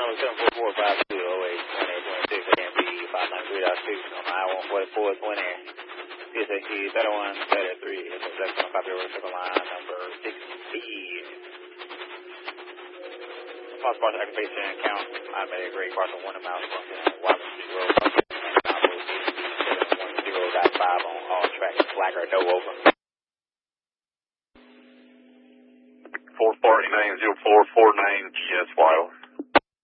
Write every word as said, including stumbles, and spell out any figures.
number seven four four five two oh eight twenty twenty-six A M B five nine three point six on I one forty-four twenty. C S H thirty-one thirty-three. It's a section copy of circle line number sixteen. False partial occupation count. I made a great partial one amount function on Washington Street Road. seven one zero dot five on all tracks. Flagger, no over. four four eight nine zero four four nine G S Y O.